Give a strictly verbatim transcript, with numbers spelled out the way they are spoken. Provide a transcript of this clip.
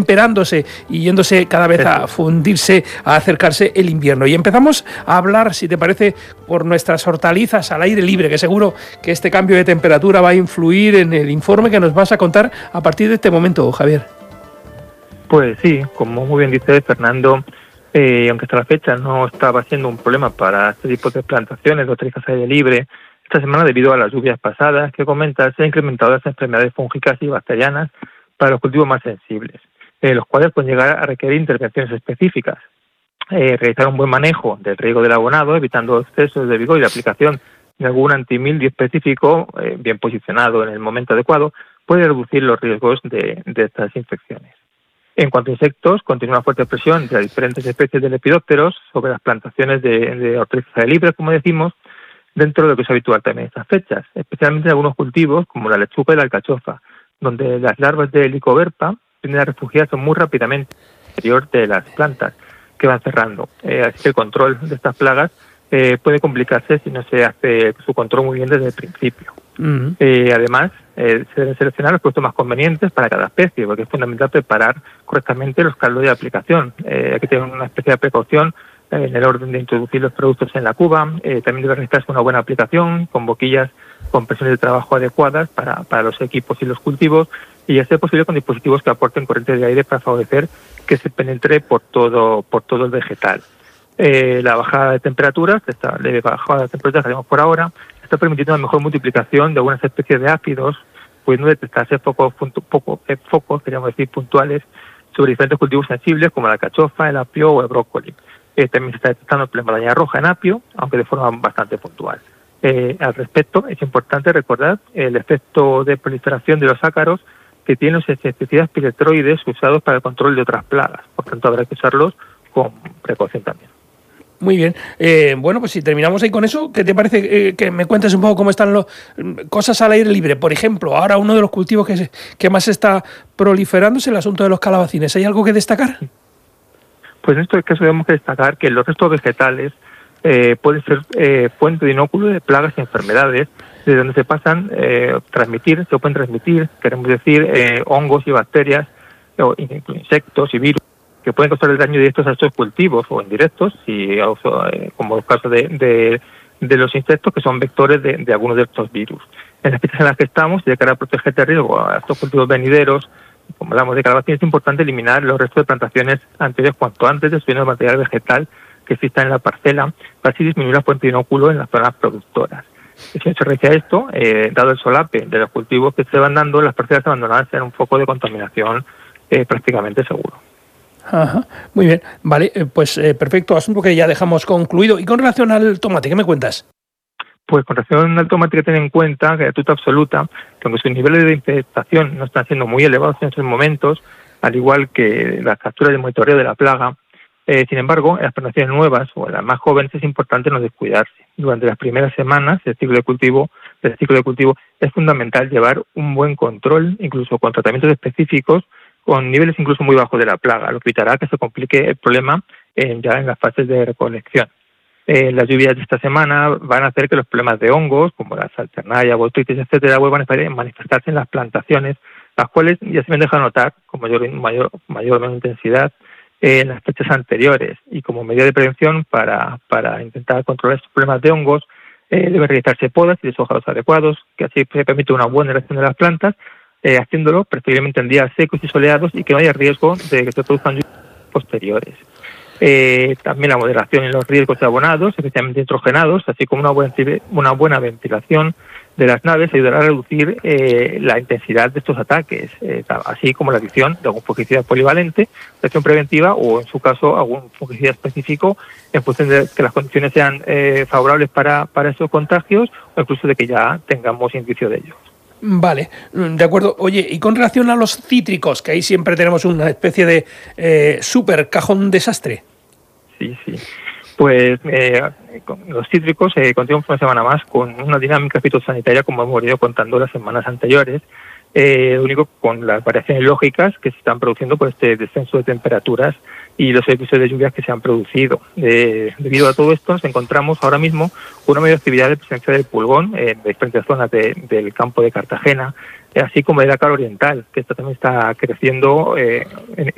atemperándose y yéndose cada vez a fundirse, a acercarse el invierno. Y empezamos a hablar, si te parece, por nuestras hortalizas al aire libre, que seguro que este cambio de temperatura va a influir en el informe que nos vas a contar a partir de este momento, Javier. Pues sí, como muy bien dice Fernando, eh, aunque hasta la fecha no estaba siendo un problema para este tipo de plantaciones de hortalizas al aire libre, esta semana, debido a las lluvias pasadas que comentas, se han incrementado las enfermedades fúngicas y bacterianas para los cultivos más sensibles, eh, los cuales pueden llegar a requerir intervenciones específicas. Eh, realizar un buen manejo del riego del abonado, evitando excesos de vigor y la aplicación de algún antimildio específico eh, bien posicionado en el momento adecuado, puede reducir los riesgos de, de estas infecciones. En cuanto a insectos, continúa una fuerte presión de las diferentes especies de lepidópteros sobre las plantaciones de, de hortalizas al aire libre, como decimos, dentro de lo que es habitual también en estas fechas, especialmente en algunos cultivos como la lechuga y la alcachofa, donde las larvas de Helicoverpa tienden a refugiarse muy rápidamente en el interior de las plantas que van cerrando. Eh, así que el control de estas plagas eh, puede complicarse si no se hace su control muy bien desde el principio. Uh-huh. Eh, además, eh, se deben seleccionar los productos más convenientes para cada especie, porque es fundamental preparar correctamente los caldos de aplicación. Eh, hay que tener una especial precaución en el orden de introducir los productos en la cuba. Eh, también debe realizarse una buena aplicación con boquillas con presiones de trabajo adecuadas para, para los equipos y los cultivos, y a ser posible con dispositivos que aporten corriente de aire para favorecer que se penetre por todo por todo el vegetal. Eh, la bajada de temperaturas, esta leve bajada de temperaturas que tenemos por ahora, está permitiendo una mejor multiplicación de algunas especies de áfidos, pudiendo detectarse focos, poco, eh, focos, queríamos decir, puntuales sobre diferentes cultivos sensibles como la alcachofa, el apio o el brócoli. Eh, también se está detectando el problema de araña roja en apio, aunque de forma bastante puntual. Eh, al respecto, es importante recordar el efecto de proliferación de los ácaros que tienen los insecticidas piretroides usados para el control de otras plagas. Por tanto, habrá que usarlos con precaución también. Muy bien. Eh, bueno, pues si terminamos ahí con eso, ¿qué te parece eh, que me cuentes un poco cómo están las cosas al aire libre? Por ejemplo, ahora uno de los cultivos que, se, que más está proliferando es el asunto de los calabacines. ¿Hay algo que destacar? Pues en este caso debemos que destacar que los restos vegetales eh, pueden ser eh, fuente de inóculo de plagas y enfermedades, de donde se pasan eh, transmitir, se pueden transmitir, queremos decir, eh, hongos y bacterias, o insectos y virus, que pueden causar el daño directo a estos cultivos o indirectos, si, eh, como el caso de, de, de los insectos, que son vectores de, de algunos de estos virus. En las fechas en las que estamos, y de cara a proteger de riesgo a estos cultivos venideros, como hablamos de calabacín, es importante eliminar los restos de plantaciones anteriores cuanto antes, destruyendo el material vegetal que exista en la parcela, para así disminuir la fuente de inóculo en las zonas productoras. Si se realiza esto, eh, dado el solape de los cultivos que se van dando, las parcelas abandonadas serán un foco de contaminación eh, prácticamente seguro. Ajá, muy bien, vale, eh, pues eh, perfecto, asunto que ya dejamos concluido. Y con relación al tomate, ¿qué me cuentas? Pues con relación al tomate, hay que tener en cuenta, que gratuita absoluta, que aunque sus niveles de infestación no están siendo muy elevados en estos momentos, al igual que las capturas de monitoreo de la plaga, eh, sin embargo, en las plantaciones nuevas o en las más jóvenes es importante no descuidarse. Durante las primeras semanas del ciclo de cultivo, del ciclo de cultivo es fundamental llevar un buen control, incluso con tratamientos específicos, con niveles incluso muy bajos de la plaga, lo que evitará que se complique el problema eh, ya en las fases de recolección. Eh, las lluvias de esta semana van a hacer que los problemas de hongos, como la salternaya, botrytis, etcétera, vuelvan a manifestarse en las plantaciones, las cuales ya se me dejan notar con mayor, mayor, mayor o menor intensidad eh, en las fechas anteriores. Y como medida de prevención para, para intentar controlar estos problemas de hongos, eh, deben realizarse podas y deshojados adecuados, que así se permite una buena erección de las plantas, eh, haciéndolo preferiblemente en días secos y soleados y que no haya riesgo de que se produzcan lluvias posteriores. Eh, también la moderación en los riesgos de abonados, especialmente nitrogenados, así como una buena, una buena ventilación de las naves ayudará a reducir eh, la intensidad de estos ataques, eh, así como la adición de algún fungicida polivalente, acción preventiva o, en su caso, algún fungicida específico en función de que las condiciones sean eh, favorables para, para esos contagios o incluso de que ya tengamos indicio de ellos. Vale, de acuerdo. Oye, y con relación a los cítricos, que ahí siempre tenemos una especie de eh, súper cajón desastre. Sí, sí. Pues eh, los cítricos eh, continuamos una semana más con una dinámica fitosanitaria como hemos venido contando las semanas anteriores, eh, lo único con las variaciones lógicas que se están produciendo por este descenso de temperaturas y los episodios de lluvias que se han producido. Eh, debido a todo esto nos encontramos ahora mismo con una mayor actividad de presencia del pulgón en diferentes zonas de, del campo de Cartagena, eh, así como de la cara oriental, que esto también está creciendo eh, en,